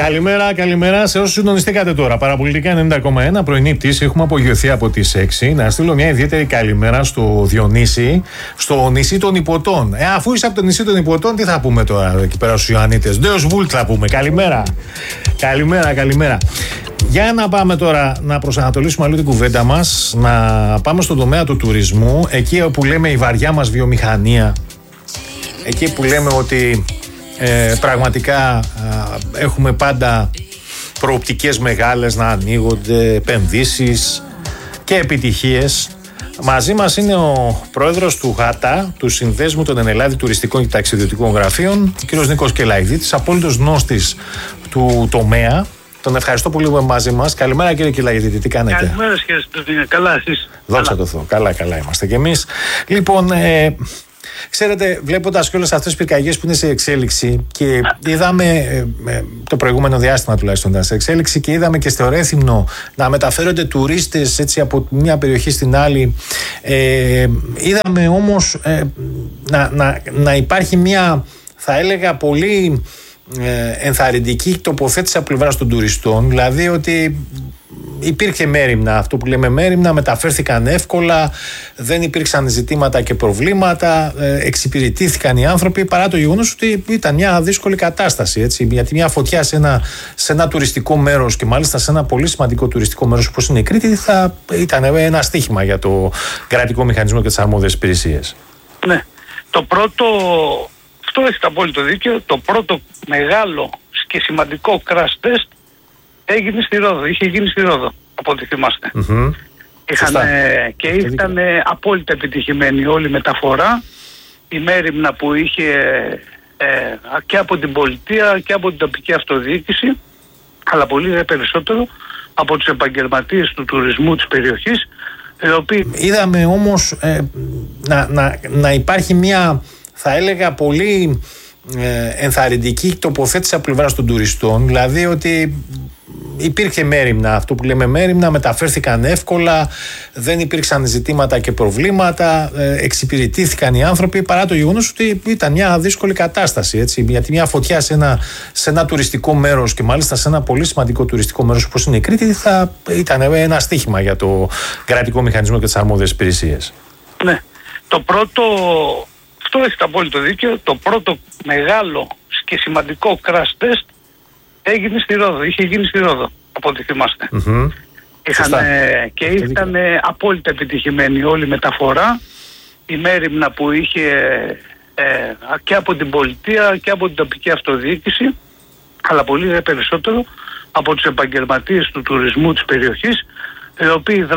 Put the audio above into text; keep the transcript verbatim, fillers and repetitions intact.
Καλημέρα, καλημέρα σε όσους συντονιστήκατε τώρα. Παραπολιτικά ενενήντα κόμμα ένα, πρωινή πτήση. Έχουμε απογειωθεί από τις έξι. Να στείλω μια ιδιαίτερη καλημέρα στο Διονύση, στο νησί των Ιππωτών. Ε, αφού είσαι από το νησί των Ιππωτών, τι θα πούμε τώρα εκεί πέρα στους Ιωαννίτες? Ντέος Βούλτ θα πούμε. Καλημέρα. Καλημέρα, καλημέρα. Για να πάμε τώρα να προσανατολίσουμε αλλού την κουβέντα μας, να πάμε στον τομέα του τουρισμού, εκεί όπου λέμε η βαριά μας βιομηχανία, εκεί που λέμε ότι ε, πραγματικά ε, έχουμε πάντα προοπτικές μεγάλες να ανοίγονται, επενδύσεις και επιτυχίες. Μαζί μας είναι ο πρόεδρος του ΓΑΤΑ, του Συνδέσμου των Ενελλάδη Τουριστικών και Ταξιδιωτικών Γραφείων, ο κ. Νίκος Κελαϊδίτης, απόλυτος γνώστης του τομέα. Τον ευχαριστώ πολύ που είμαι μαζί μας. Καλημέρα κύριε Κελαϊδίτη, τι κάνετε? Καλημέρα κύριε Στεφανία, καλά εσείς? Δόξα τω Θεώ, καλά καλά είμαστε κι εμείς. Λοιπόν, ε, ξέρετε, βλέποντας και όλες αυτές τις πυρκαγιές που είναι σε εξέλιξη και είδαμε ε, ε, το προηγούμενο διάστημα τουλάχιστον ήταν σε εξέλιξη και είδαμε και στο Ρέθυμνο να μεταφέρονται τουρίστες έτσι από μια περιοχή στην άλλη, ε, είδαμε όμως ε, να, να, να υπάρχει μια, θα έλεγα, πολύ ενθαρρυντική τοποθέτηση από πλευράς των τουριστών, δηλαδή ότι υπήρχε μέριμνα, αυτό που λέμε μέριμνα, μεταφέρθηκαν εύκολα, δεν υπήρξαν ζητήματα και προβλήματα, εξυπηρετήθηκαν οι άνθρωποι, παρά το γεγονός ότι ήταν μια δύσκολη κατάσταση, έτσι, γιατί μια φωτιά σε ένα, σε ένα τουριστικό μέρος και μάλιστα σε ένα πολύ σημαντικό τουριστικό μέρος όπως είναι η Κρήτη θα ήταν ένα στίχημα για το κρατικό μηχανισμό και τις αρμόδιες υπηρεσίες. Ναι, το πρώτο, αυτό έχετε απόλυτο δίκιο, το πρώτο μεγάλο και σημαντικό crash test έγινε στη Ρόδο, είχε γίνει στη Ρόδο, από ό,τι θυμάστε. Mm-hmm. Είχαν, και ήταν απόλυτα επιτυχημένη όλη η μεταφορά, η μέριμνα που είχε ε, και από την πολιτεία και από την τοπική αυτοδιοίκηση, αλλά πολύ περισσότερο από τους επαγγελματίες του τουρισμού της περιοχής, οι οποίοι... Είδαμε όμως ε, να, να, να υπάρχει μια, θα έλεγα, πολύ ε, ενθαρρυντική τοποθέτηση από πλευράς των τουριστών, δηλαδή ότι υπήρχε μέριμνα, αυτό που λέμε μέριμνα, μεταφέρθηκαν εύκολα, δεν υπήρξαν ζητήματα και προβλήματα, ε, εξυπηρετήθηκαν οι άνθρωποι, παρά το γεγονός ότι ήταν μια δύσκολη κατάσταση, έτσι, γιατί μια φωτιά σε ένα, σε ένα τουριστικό μέρος και μάλιστα σε ένα πολύ σημαντικό τουριστικό μέρος όπως είναι η Κρήτη θα ήταν ένα στίχημα για το κρατικό μηχανισμό και τις αρμόδιες υπηρεσίες. Ναι, το πρώτο, αυτό έχετε απόλυτο δίκιο, το πρώτο μεγάλο και σημαντικό crash test έγινε στη Ρόδο, είχε γίνει στη Ρόδο, από ό,τι θυμάστε. Mm-hmm. Είχαν, ε, και ήταν ε, απόλυτα επιτυχημένη όλη η μεταφορά, η μέριμνα που είχε ε, και από την πολιτεία και από την τοπική αυτοδιοίκηση, αλλά πολύ περισσότερο από τους επαγγελματίες του τουρισμού της περιοχής, οι οποίοι